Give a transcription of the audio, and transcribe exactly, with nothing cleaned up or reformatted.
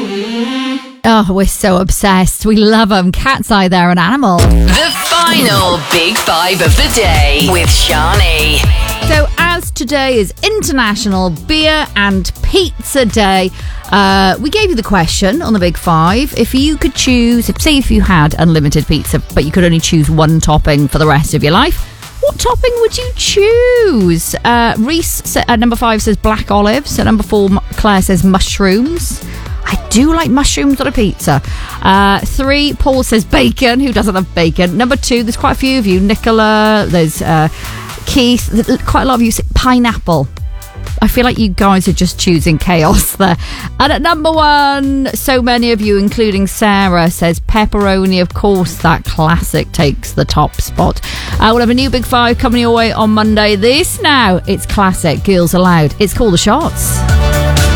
Oh, we're so obsessed. We love them. Cat's Eye, they're an animal. The final Big Five of the day with Shani. So as today is International Beer and Pizza Day, uh, we gave you the question on the Big Five. If you could choose, if, say if you had unlimited pizza, but you could only choose one topping for the rest of your life, what topping would you choose? Uh, Reese at number five says black olives. At number four, Claire says mushrooms. I do like mushrooms on a pizza. Uh, three, Paul says bacon. Who doesn't love bacon? Number two, there's quite a few of you. Nicola, there's uh, Keith. Quite a lot of you say pineapple. I feel like you guys are just choosing chaos there. And at number one, so many of you, including Sarah, says pepperoni. Of course, that classic takes the top spot. Uh, we'll have a new Big Five coming your way on Monday. This now, it's classic. Girls Aloud. It's called The Shots.